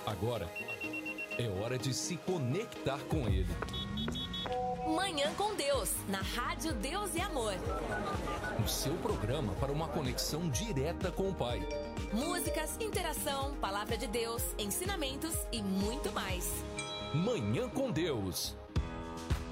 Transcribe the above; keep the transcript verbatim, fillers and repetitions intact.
Agora é hora de se conectar com Ele. Manhã com Deus, na Rádio Deus e Amor. O seu programa para uma conexão direta com o Pai. Músicas, interação, palavra de Deus, ensinamentos e muito mais. Manhã com Deus.